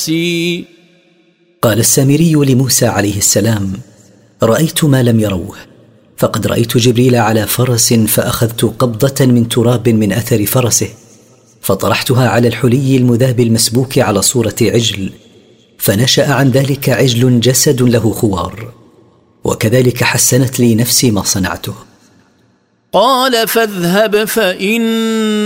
نفسي. قال السامري لموسى عليه السلام: رأيت ما لم يروه، فقد رأيت جبريل على فرس، فأخذت قبضة من تراب من أثر فرسه، فطرحتها على الحلي المذاب المسبوك على صورة عجل، فنشأ عن ذلك عجل جسد له خوار، وكذلك حسنت لي نفسي ما صنعته. قال فاذهب فإن